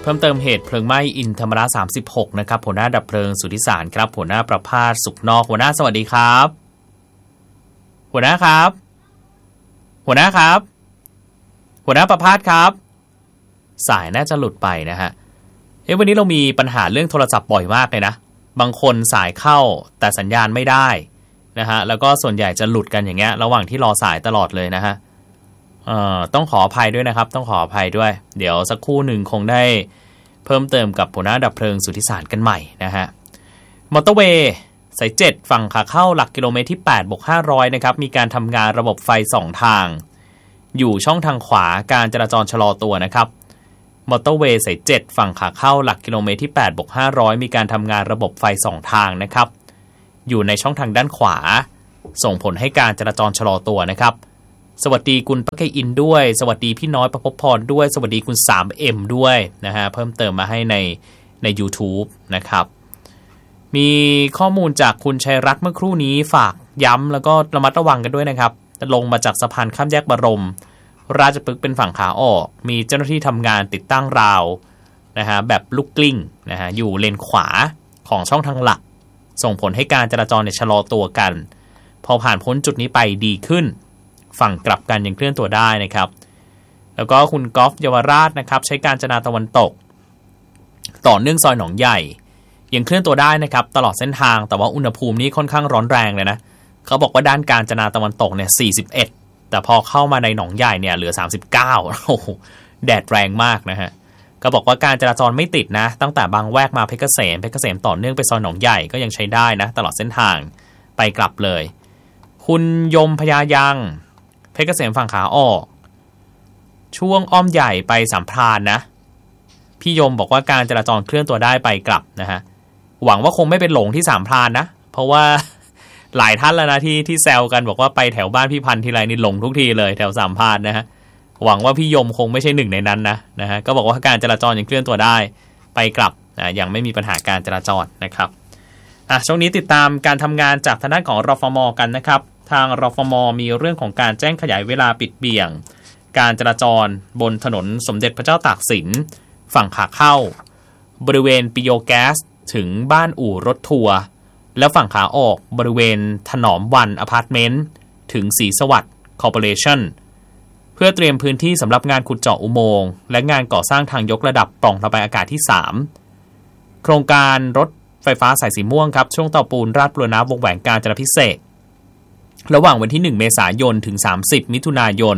เพิ่มเติมเหตุเพลิงไหม้อินธรรมระ36นะครับหัวหน้าดับเพลิงสุทธิสารครับหัวหน้าประภาสสุขนอกหัวหน้าสวัสดีครับหัวหน้าครับหัวหน้าครับหัวหน้าประภาสครับสายน่าจะหลุดไปนะฮะวันนี้เรามีปัญหาเรื่องโทรศัพท์บ่อยมากเลยนะบางคนสายเข้าแต่สัญญาณไม่ได้นะฮะแล้วก็ส่วนใหญ่จะหลุดกันอย่างเงี้ยระหว่างที่รอสายตลอดเลยนะฮะต้องขออภัยด้วยนะครับต้องขออภัยด้วยเดี๋ยวสักครู่หนึ่งคงได้เพิ่มเติมกับหัวหน้าดับเพลิงสุทธิสารกันใหม่นะฮะมอเตอร์เวย์สาย7ฝั่งขาเข้าหลักกิโลเมตรที่ 8+500 นะครับมีการทำงานระบบไฟ2ทางอยู่ช่องทางขวาการจราจรชะลอตัวนะครับมอเตอร์เวย์สาย7ฝั่งขาเข้าหลักกิโลเมตรที่ 8+500 มีการทำงานระบบไฟ2ทางนะครับอยู่ในช่องทางด้านขวาส่งผลให้การจราจรชะลอตัวนะครับสวัสดีคุณปักไกอินด้วยสวัสดีพี่น้อยประภพรด้วยสวัสดีคุณ 3M ด้วยนะฮะเพิ่มเติมมาให้ใน YouTube นะครับมีข้อมูลจากคุณชัยรัตน์เมื่อครู่นี้ฝากย้ำแล้วก็ระมัดระวังกันด้วยนะครับลงมาจากสะพานข้ามแยกบรมราชพฤกษ์เป็นฝั่งขาออกมีเจ้าหน้าที่ทำงานติดตั้งราวนะฮะแบบลูกกลิ้งนะฮะอยู่เลนขวาของช่องทางหลักส่งผลให้การจราจรชะลอตัวกันพอผ่านพ้นจุดนี้ไปดีขึ้นฝั่งกลับกันยังเคลื่อนตัวได้นะครับแล้วก็คุณกอล์ฟเยาวราชนะครับใช้การจนาตะวันตกต่อเนื่องซอยหนองใหญ่ยังเคลื่อนตัวได้นะครับตลอดเส้นทางแต่ว่าอุณหภูมินี้ค่อนข้างร้อนแรงเลยนะเขาบอกว่าด้านการจนาตะวันตกเนี่ย41แต่พอเข้ามาในหนองใหญ่เนี่ยเหลือ39โอ้โหแดดแรงมากนะฮะก็บอกว่าการจราจรไม่ติดนะตั้งแต่บางแวกมาเพชรเกษมต่อเนื่องไปซอยหนองใหญ่ก็ยังใช้ได้นะตลอดเส้นทางไปกลับเลยคุณยมพยายังเพชรเกษมฝั่งขาออกช่วงอ้อมใหญ่ไปสามพรานนะพี่ยมบอกว่าการจราจรเคลื่อนตัวได้ไปกลับนะฮะหวังว่าคงไม่เป็นหลงที่สามพรานนะเพราะว่าหลายท่านแล้วนะที่แซวกันบอกว่าไปแถวบ้านพี่พันธ์ทีไรนี่หลงทุกทีเลยแถวสามพรานนะฮะหวังว่าพี่ยมคงไม่ใช่หนึ่งในนั้นนะฮะก็บอกว่าการจราจรยังเคลื่อนตัวได้ไปกลับยังไม่มีปัญหาการจราจรนะครับช่วงนี้ติดตามการทำงานจากทางด้านของรฟม.กันนะครับทางรฟม.มีเรื่องของการแจ้งขยายเวลาปิดเบี่ยงการจราจรบนถนนสมเด็จพระเจ้าตากสินฝั่งขาเข้าบริเวณปิโยแก๊สถึงบ้านอู่รถทัวร์และฝั่งขาออกบริเวณถนอมวันอพาร์ตเมนต์ถึงศรีสวัสดิ์คอร์ปอเรชั่นเพื่อเตรียมพื้นที่สำหรับงานขุดเจาะอุโมงค์และงานก่อสร้างทางยกระดับปล่องระบายอากาศที่3โครงการรถไฟฟ้าสายสีม่วงครับช่วงเตาปูนราชบุรณะวงแหวนกาญจนาภิเษกระหว่างวันที่1เมษายนถึง30มิถุนายน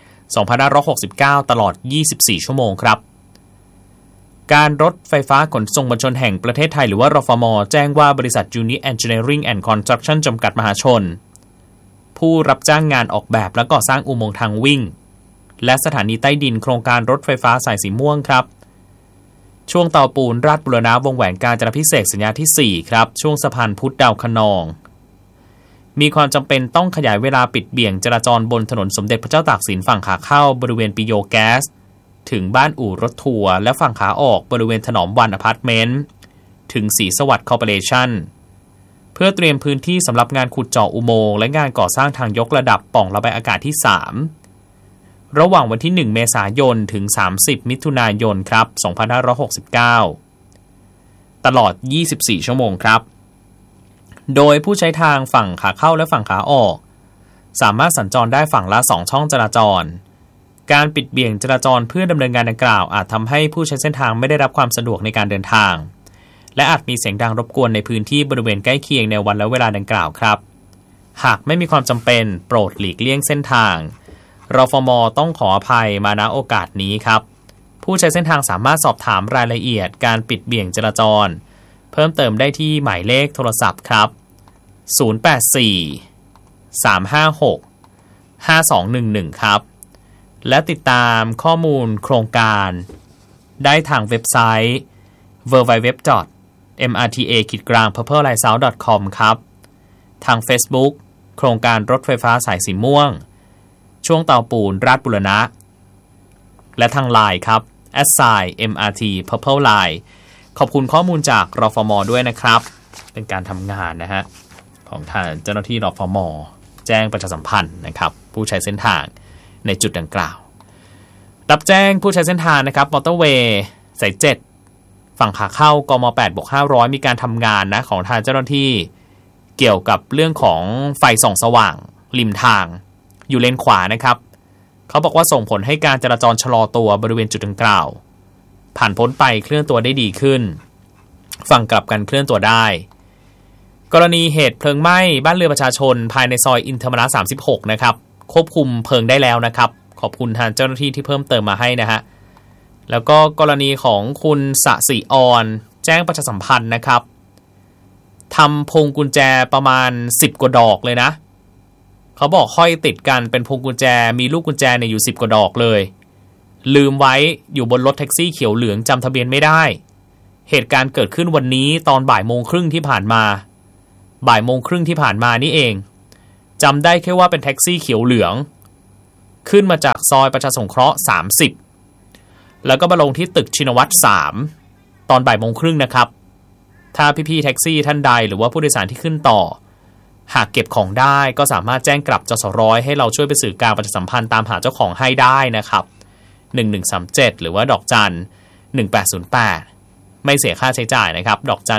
2569ตลอด24ชั่วโมงครับการรถไฟฟ้าขนส่งมวลชนแห่งประเทศไทยหรือว่ารฟม.แจ้งว่าบริษัท Uni Engineering and Construction จำกัดมหาชนผู้รับจ้างงานออกแบบและก่อสร้างอุโมงค์ทางวิ่งและสถานีใต้ดินโครงการรถไฟฟ้าสายสีม่วงครับช่วงเตาปูนราชบุรณะวงแหวนกาญจนาภิเษกสัญญาที่4ครับช่วงสะพานพุทธดาวคะนองมีความจำเป็นต้องขยายเวลาปิดเบี่ยงจราจรบนถนนสมเด็จพระเจ้าตากสินฝั่งขาเข้าบริเวณปิโยแก๊สถึงบ้านอู่รถทัวร์และฝั่งขาออกบริเวณถนอมวันอพาร์ตเมนต์ถึงศรีสวัสดิ์คอร์ปอเรชั่นเพื่อเตรียมพื้นที่สำหรับงานขุดเจาะอุโมงค์และงานก่อสร้างทางยกระดับปล่องระบายอากาศที่3ระหว่างวันที่1เมษายนถึง30มิถุนายนครับ2569ตลอด24ชั่วโมงครับโดยผู้ใช้ทางฝั่งขาเข้าและฝั่งขาออกสามารถสัญจรได้ฝั่งละ2ช่องจราจรการปิดเบี่ยงจราจรเพื่อดำเนินงานดังกล่าวอาจทำให้ผู้ใช้เส้นทางไม่ได้รับความสะดวกในการเดินทางและอาจมีเสียงดังรบกวนในพื้นที่บริเวณใกล้เคียงในวันและเวลาดังกล่าวครับหากไม่มีความจำเป็นโปรดหลีกเลี่ยงเส้นทางรฟม.ต้องขออภัยมาณโอกาสนี้ครับผู้ใช้เส้นทางสามารถสอบถามรายละเอียดการปิดเบี่ยงจราจรเพิ่มเติมได้ที่หมายเลขโทรศัพท์ครับ084 356 5211ครับและติดตามข้อมูลโครงการได้ทางเว็บไซต์ www.mrta-purplelightsouth.com ครับทาง Facebook โครงการรถไฟฟ้าสายสีม่วงช่วงเตาปูนราชบุรณะและทาง LINE ครับ @MRT Purple Line ขอบคุณข้อมูลจากรฟม.ด้วยนะครับเป็นการทำงานนะฮะของทางเจ้าหน้าที่รฟม.แจ้งประชาสัมพันธ์นะครับผู้ใช้เส้นทางในจุดดังกล่าวรับแจ้งผู้ใช้เส้นทางนะครับมอเตอร์เวย์สาย7ฝั่งขาเข้ากม8/500มีการทำงานนะของทางเจ้าหน้าที่เกี่ยวกับเรื่องของไฟส่องสว่างริมทางอยู่เลนขวานะครับเขาบอกว่าส่งผลให้การจราจรชะลอตัวบริเวณจุดดังกล่าวผ่านพ้นไปเคลื่อนตัวได้ดีขึ้นฝั่งกลับกันเคลื่อนตัวได้กรณีเหตุเพลิงไหม้บ้านเรือนประชาชนภายในซอยอินธรรมระ36นะครับควบคุมเพลิงได้แล้วนะครับขอบคุณทางเจ้าหน้าที่ที่เพิ่มเติมมาให้นะฮะแล้วก็กรณีของคุณสศิออนแจ้งประชาสัมพันธ์นะครับทำพวงกุญแจประมาณ10กว่าดอกเลยนะเขาบอกห้อยติดกันเป็นพวงกุญแจมีลูกกุญแจเนี่ยอยู่10กว่าดอกเลยลืมไว้อยู่บนรถแท็กซี่เขียวเหลืองจำทะเบียนไม่ได้เหตุการณ์เกิดขึ้นวันนี้ตอน13:30ที่ผ่านมา13:30ที่ผ่านมานี่เองจำได้แค่ว่าเป็นแท็กซี่เขียวเหลืองขึ้นมาจากซอยประชาสงเคราะห์30แล้วก็มาลงที่ตึกชินวัตร3ตอน13:30นะครับถ้าพี่ๆแท็กซี่ท่านใดหรือว่าผู้โดยสารที่ขึ้นต่อหากเก็บของได้ก็สามารถแจ้งกลับจสร้อยให้เราช่วยไปสื่อการประชาสัมพันธ์ตามหาเจ้าของให้ได้นะครับ1137หรือว่าดอกจัน1808ไม่เสียค่าใช้จ่ายนะครับดอกจัน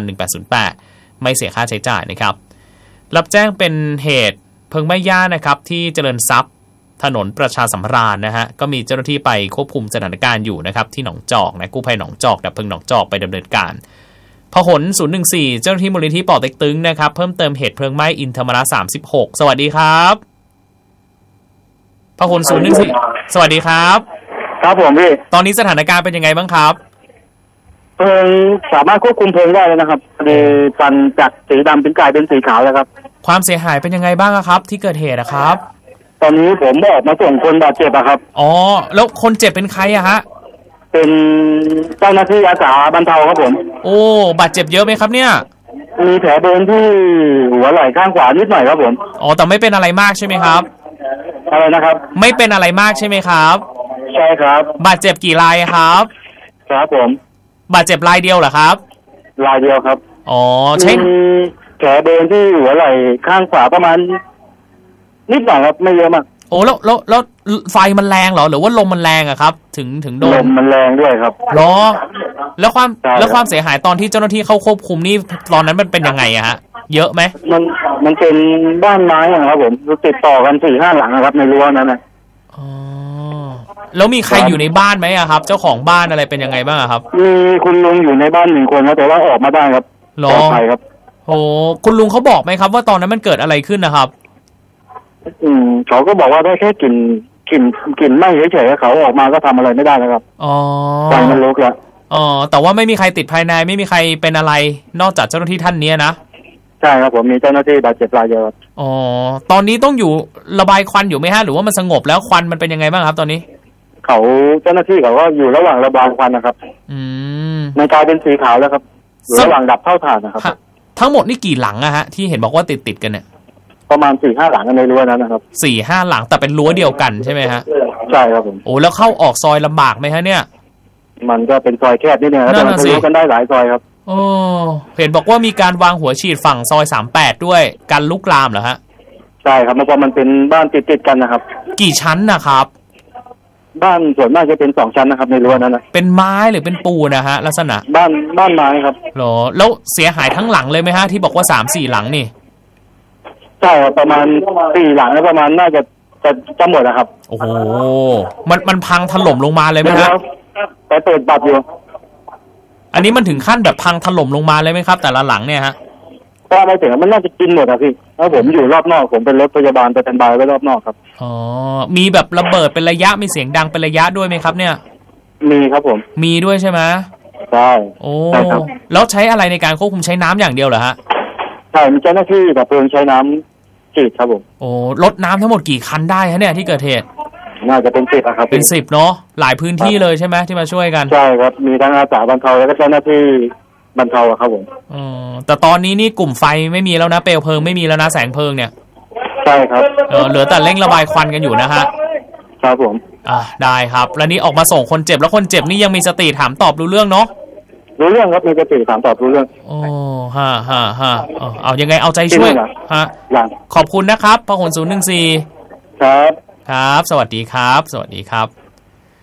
1808ไม่เสียค่าใช้จ่ายนะครับรับแจ้งเป็นเหตุเพลิงไหม้ย่านะครับที่เจริญทรัพย์ถนนประชาสำราญนะฮะก็มีเจ้าหน้าที่ไปควบคุมสถานการณ์อยู่นะครับที่หนองจอกนะกู้ภัยหนองจอกดับเพลิงหนองจอกไปดำเนินการพหล014เจ้าหน้าที่มูลนิธิป่อเต็กตึงนะครับเพิ่มเติมเหตุเพลิงไหม้อินธรรมระ36สวัสดีครับพหล014สวัสดีครับครับผมพี่ตอนนี้สถานการณ์เป็นยังไงบ้างครับเพลิงสามารถควบคุมเพลิงได้แล้วนะครับเลยฟันจากสีดำเป็นกลายเป็นสีขาวแล้วครับความเสียหายเป็นยังไงบ้างครับที่เกิดเหตุนะครับตอนนี้ผมออกมาส่งคนบาดเจ็บครับอ๋อแล้วคนเจ็บเป็นใครอะฮะเป็นเจ้าหน้าที่อาสาบรรเทาครับผมโอ้บาดเจ็บเยอะไหมครับเนี่ยมีแผลโดนที่หัวไหล่ข้างขวานิดหน่อยครับผมอ๋อแต่ไม่เป็นอะไรมากใช่ไหมครับอะไรนะครับไม่เป็นอะไรมากใช่ไหมครับใช่ครับบาดเจ็บกี่รายครับครับผมบาดเจ็บรายเดียวเหรอครับรายเดียวครับอ๋อใช่แผลโดนที่หัวไหล่ข้างขวาประมาณนิดหน่อยครับไม่เยอะมากโอ้แล้วไฟมันแรงเหรอหรือว่าลมมันแรงอะครับถึงโดนลมมันแรงด้วยครับเหรอแล้วความเสียหายตอนที่เจ้าหน้าที่เข้าควบคุมนี่ตอนนั้นมันเป็นยังไงอะฮะเยอะไหมมันเป็นบ้านไม้ครับผมติดต่อกัน 4-5 หลังนะครับในรั้วนั้นนะอ๋อแล้วมีใครอยู่ในบ้านไหมอะครับเจ้าของบ้านอะไรเป็นยังไงบ้างครับมีคุณลุงอยู่ในบ้าน1 คนครับแต่ว่าออกมาได้ครับปลอดภัยครับโอ้คุณลุงเขาบอกไหมครับว่าตอนนั้นมันเกิดอะไรขึ้นนะครับเขาก็บอกว่าได้แค่กลิ่นไหม้เฉยๆเขาออกมาก็ทำอะไรไม่ได้แล้วครับอ๋อไฟมันลุกแล้วอ๋อแต่ว่าไม่มีใครติดภายในไม่มีใครเป็นอะไรนอกจากเจ้าหน้าที่ท่านนี้นะใช่ครับผมมีเจ้าหน้าที่บาดเจ็บรายเดียวอ๋อตอนนี้ต้องอยู่ระบายควันอยู่ไหมฮะหรือว่ามันสงบแล้วควันมันเป็นยังไงบ้างครับตอนนี้เจ้าหน้าที่เขาก็อยู่ระหว่างระบายควันนะครับมันกลายเป็นสีขาวแล้วครับอยู่ระหว่างดับเท่าฐานนะครับทั้งหมดนี่กี่หลังอะฮะที่เห็นบอกว่าติดกันเนี่ยประมาณ 4-5 หลังในรั้วนั้นนะครับ 4-5 หลังแต่เป็นรั้วเดียวกันใช่ไหมฮะใช่ครับผมโอ้แล้วเข้าออกซอยลำบากไหมฮะเนี่ยมันก็เป็นซอยแคบนิดนึงแล้วมันทะลุกันได้หลายซอยครับโอ้เห็นบอกว่ามีการวางหัวฉีดฝั่งซอย38ด้วยกันลุกลามเหรอฮะใช่ครับเพราะมันเป็นบ้านติดกันนะครับกี่ชั้นนะครับบ้านส่วนมากจะเป็น2 ชั้นนะครับในรั้วนั้นนะเป็นไม้หรือเป็นปูนนะฮะลักษณะบ้านไม้ครับหรอแล้วเสียหายทั้งหลังเลยไหมฮะที่บอกว่า 3-4 หลังนี่ใช่ประมาณ4 หลังแล้วประมาณน่าจะหมดนะครับโอ้โหมันพังถล่มลงมาเลยไหมครับไปเปิดบัตรอยู่อันนี้มันถึงขั้นแบบพังถล่มลงมาเลยไหมครับแต่ละหลังเนี่ยฮะก็ไม่ถึงมันน่าจะกินหมดอะพี่เพราะผมอยู่รอบนอกผมเป็นรถพยาบาลไปสแตนด์บายไว้รอบนอกครับอ๋อมีแบบระเบิดเป็นระยะมีเสียงดังเป็นระยะด้วยไหมครับเนี่ยมีครับผมมีด้วยใช่ไหมใช่โอ้แล้วใช้อะไรในการควบคุมใช้น้ำอย่างเดียวเหรอฮะใช่มีเจ้าหน้าที่ดับเพลิงใช้น้ำฉีดครับผมโอ้รถน้ำทั้งหมดกี่คันได้ฮะเนี่ยที่เกิดเหตุน่าจะเป็น10ครับเป็น10เนาะหลายพื้นที่เลยใช่ไหมที่มาช่วยกันใช่ครับมีทั้งอาสาบรรเทาแล้วก็เจ้าหน้าที่บรรเทาครับผมแต่ตอนนี้นี่กลุ่มไฟไม่มีแล้วนะเปลวเพลิงไม่มีแล้วนะแสงเพลิงเนี่ยใช่ครับเหลือแต่เร่งระบายควันกันอยู่นะฮะครับผมได้ครับแล้วนี่ออกมาส่งคนเจ็บแล้วคนเจ็บนี่ยังมีสติถามตอบรู้เรื่องเนาะรู้เรื่องครับมีสติถามตอบรู้เรื่องโอ้ฮะเอายังไงเอาใจช่วยฮะขอบคุณนะครับพหล014 ครับครับสวัสดีครับสวัสดีครับ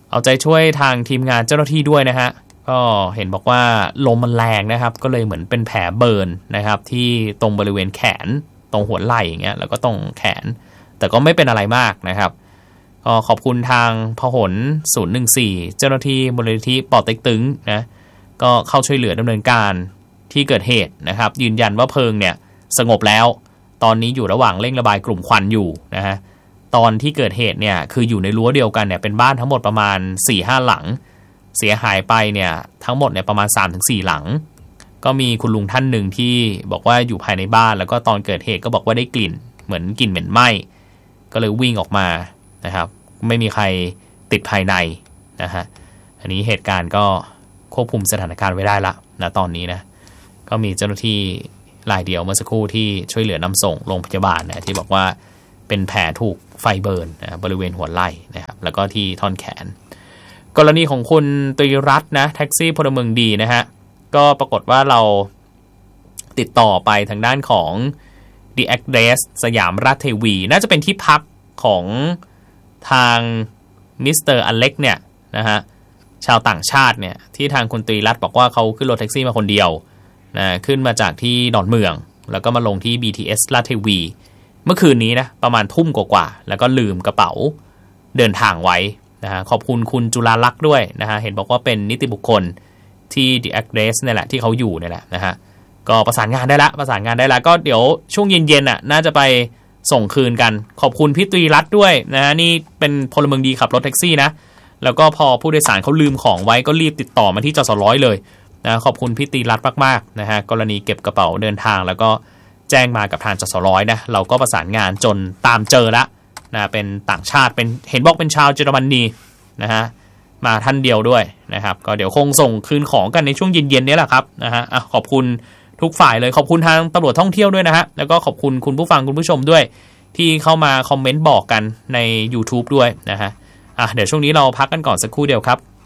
เอาใจช่วยทางทีมงานเจ้าหน้าที่ด้วยนะฮะก็เห็นบอกว่าลมมันแรงนะครับก็เลยเหมือนเป็นแผลเบิร์นนะครับที่ตรงบริเวณแขนตรงหัวไหล่อย่างเงี้ยแล้วก็ตรงแขนแต่ก็ไม่เป็นอะไรมากนะครับก็ขอบคุณทางพหล014เจ้าหน้าที่มูลนิธิป่อเต็กตึงนะก็เข้าช่วยเหลือดำเนินการที่เกิดเหตุนะครับยืนยันว่าเพลิงเนี่ยสงบแล้วตอนนี้อยู่ระหว่างเร่งระบายกลุ่มควันอยู่นะฮะตอนที่เกิดเหตุเนี่ยคืออยู่ในรั้วเดียวกันเนี่ยเป็นบ้านทั้งหมดประมาณ 4-5 หลังเสียหายไปเนี่ยทั้งหมดเนี่ยประมาณ 3-4 หลังก็มีคุณลุงท่านหนึ่งที่บอกว่าอยู่ภายในบ้านแล้วก็ตอนเกิดเหตุก็บอกว่าได้กลิ่นเหมือนกลิ่นเหม็นไหม้ก็เลยวิ่งออกมานะครับไม่มีใครติดภายในนะฮะอันนี้เหตุการณ์ก็ควบคุมสถานการณ์ไว้ได้ละนะตอนนี้นะก็มีเจ้าหน้าที่รายเดียวเมื่อสักครู่ที่ช่วยเหลือนำส่งโรงพยาบาลนะที่บอกว่าเป็นแผลถูกไฟเบิร์นนะบริเวณหัวไหล่นะครับแล้วก็ที่ท่อนแขนกรณีของคุณตรีรัตน์นะแท็กซี่พลเมืองดีนะฮะก็ปรากฏว่าเราติดต่อไปทางด้านของ The Address สยามราชเทวีน่าจะเป็นที่พักของทางมิสเตอร์อเล็กเนี่ยนะฮะชาวต่างชาติเนี่ยที่ทางคุณตรีรัตน์บอกว่าเขาขึ้นรถแท็กซี่มาคนเดียวนะขึ้นมาจากที่ดอนเมืองแล้วก็มาลงที่ BTS ราชเทวีเมื่อคืนนี้นะประมาณทุ่มกว่าๆแล้วก็ลืมกระเป๋าเดินทางไว้นะฮะขอบคุณคุณจุฬาลักษณ์ด้วยนะฮะเห็นบอกว่าเป็นนิติบุคคลที่ The Address นี่แหละที่เขาอยู่นี่แหละนะฮะก็ประสานงานได้ละก็เดี๋ยวช่วงเย็นๆน่ะน่าจะไปส่งคืนกันขอบคุณพี่ตรีรัตน์ด้วยนะฮะนี่เป็นพลเมืองดีขับรถแท็กซี่นะแล้วก็พอผู้โดยสารเขาลืมของไว้ก็รีบติดต่อมาที่จสร้อยเลยนะขอบคุณพี่ตรีรัตน์มากๆนะฮะกรณีเก็บกระเป๋าเดินทางแล้วก็แจ้งมากับทางจสร้อยนะเราก็ประสานงานจนตามเจอละนะเป็นต่างชาติเป็นเห็นบอกเป็นชาวเยอรมนีนะฮะมาท่านเดียวด้วยนะครับก็เดี๋ยวคงส่งคืนของกันในช่วงเย็นๆนี้แหละครับนะฮะขอบคุณทุกฝ่ายเลยขอบคุณทางตำรวจท่องเที่ยวด้วยนะฮะแล้วก็ขอบคุณคุณผู้ฟังคุณผู้ชมด้วยที่เข้ามาคอมเมนต์บอกกันใน YouTube ด้วยนะฮะเดี๋ยวช่วงนี้เราพักกันก่อนสักครู่เดียวครับ